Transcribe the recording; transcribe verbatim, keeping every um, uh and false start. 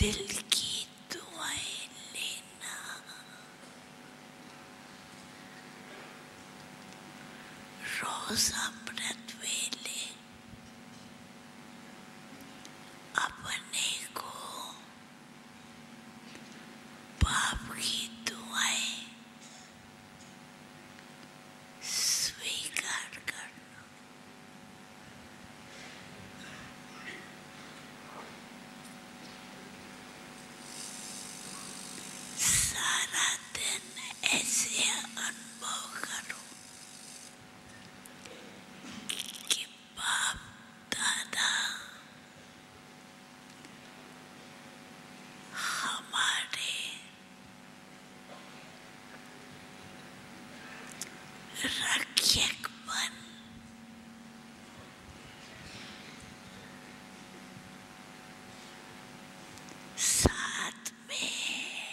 दिल की दुआएं लेना, रोज अमृत वेले अपने को बाप की दुआएं स्वीकार करना। सारा दिन ऐसे अनुभव करो कि बाप दादा हमारे रक्षक